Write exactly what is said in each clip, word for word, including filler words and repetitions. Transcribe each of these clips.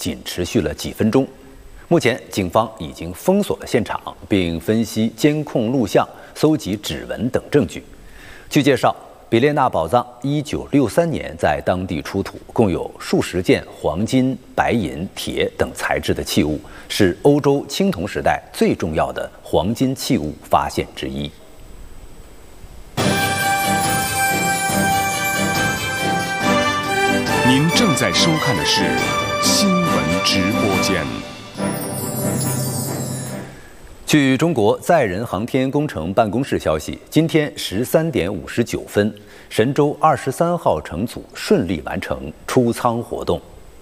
仅持续了几分钟。目前，警方已经封锁了现场，并分析监控录像、搜集指纹等证据。据介绍，比列纳宝藏一九六三年在当地出土，共有数十件黄金、白银、铁等材质的器物，是欧洲青铜时代最重要的黄金器物发现之一。 您正在收看的是新闻直播间。 据中国载人航天工程办公室消息，今天十三点五十九分，神舟二十三号乘组顺利完成出舱活动。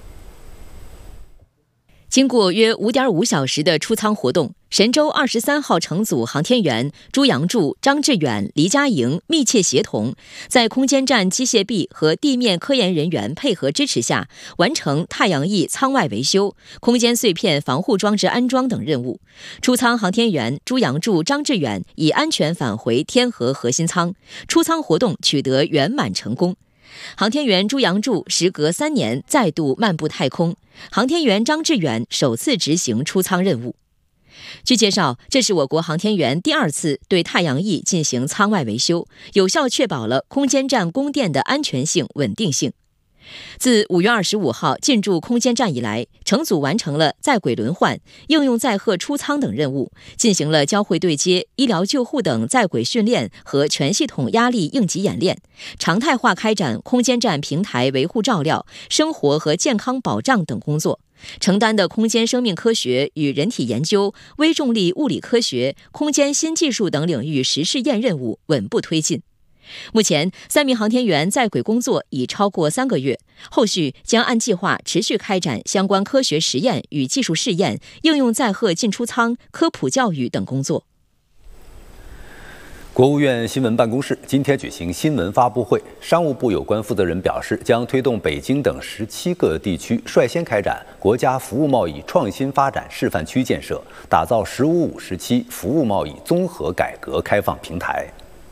经过约五点五小时的出舱活动，神舟二十三号乘组航天员朱杨柱、张志远、黎佳莹密切协同，在空间站机械臂和地面科研人员配合支持下，完成太阳翼舱外维修、空间碎片防护装置安装等任务。出舱航天员朱杨柱、张志远已安全返回天河核心舱，出舱活动取得圆满成功。航天员朱杨柱时隔三年再度漫步太空，航天员张志远首次执行出舱任务。据介绍，这是我国航天员第二次对太阳翼进行舱外维修，有效确保了空间站供电的安全性、稳定性。自五月二十五号进驻空间站以来，乘组完成了在轨轮换、应用载荷出舱等任务，进行了交会对接、医疗救护等在轨训练和全系统压力应急演练，常态化开展空间站平台维护照料、生活和健康保障等工作，承担的空间生命科学与人体研究、微重力物理科学、空间新技术等领域实试验任务稳步推进。目前，三名航天员在轨工作已超过三个月，后续将按计划持续开展相关科学实验与技术试验、应用载荷进出舱、科普教育等工作。 国务院新闻办公室今天举行新闻发布会，商务部有关负责人表示，将推动北京等十七个地区率先开展国家服务贸易创新发展示范区建设，打造“十五五”时期服务贸易综合改革开放平台。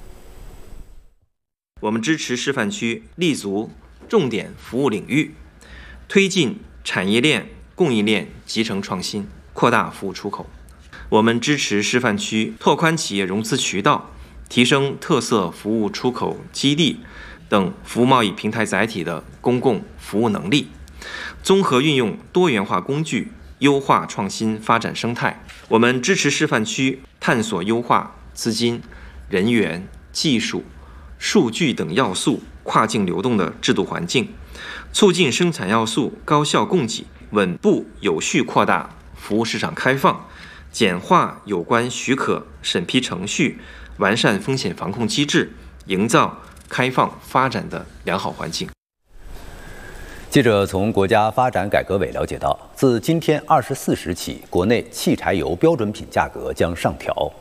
我们支持示范区立足重点服务领域，推进产业链、供应链集成创新，扩大服务出口。我们支持示范区拓宽企业融资渠道，提升特色服务出口基地等服务贸易平台载体的公共服务能力，综合运用多元化工具，优化创新发展生态。我们支持示范区探索优化资金、人员、技术、数据等要素跨境流动的制度环境，促进生产要素高效供给，稳步有序扩大服务市场开放，简化有关许可审批程序，完善风险防控机制，营造开放发展的良好环境。 记者从国家发展改革委了解到，自今天二十四时起，国内汽柴油标准品价格将上调。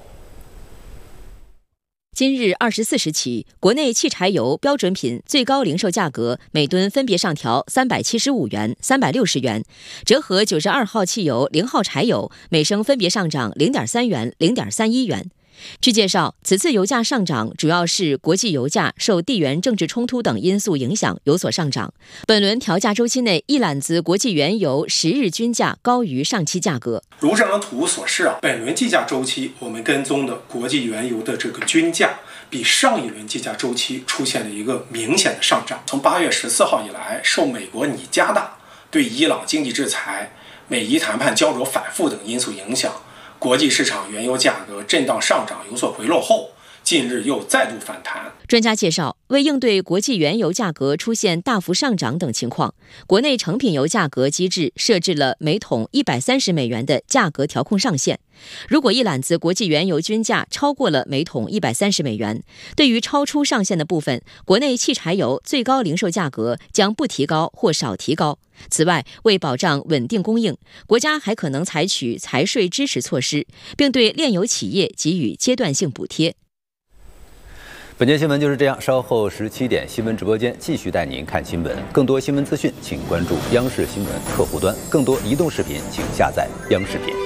今日二十四时起，国内汽柴油标准品最高零售价格每吨分别上调三百七十五元、三百六十元，折合九十二号汽油、零号柴油每升分别上涨零点三元、零点三一元。据介绍，此次油价上涨主要是国际油价受地缘政治冲突等因素影响有所上涨。本轮调价周期内，一揽子国际原油十日均价高于上期价格。 如这张图所示啊，本轮计价周期我们跟踪的国际原油的这个均价比上一轮计价周期出现了一个明显的上涨。从八月十四号以来，受美国拟加大对伊朗经济制裁、美伊谈判焦灼反复等因素影响，国际市场原油价格震荡上涨有所回落后，近日又再度反弹。 专家介绍，为应对国际原油价格出现大幅上涨等情况，国内成品油价格机制设置了每桶一百三十美元的价格调控上限。如果一揽子国际原油均价超过了每桶一百三十美元，对于超出上限的部分，国内汽柴油最高零售价格将不提高或少提高。此外，为保障稳定供应，国家还可能采取财税支持措施，并对炼油企业给予阶段性补贴。 本节新闻就是这样，稍后十七点新闻直播间继续带您看新闻。更多新闻资讯，请关注央视新闻客户端；更多移动视频，请下载央视频。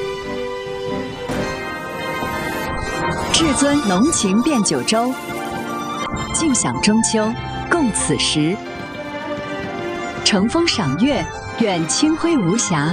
至尊浓情变九州，尽享中秋，共此时。乘风赏月，愿清辉无瑕。